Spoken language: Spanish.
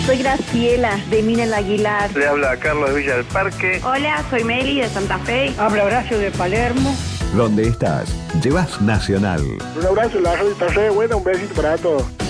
Soy Graciela, de Minel Aguilar. Le habla Carlos de Villa del Parque. Hola, soy Meli de Santa Fe. Habla Horacio de Palermo. Donde estás, llevas Nacional. Un abrazo, la radio está re buena, un besito para todos.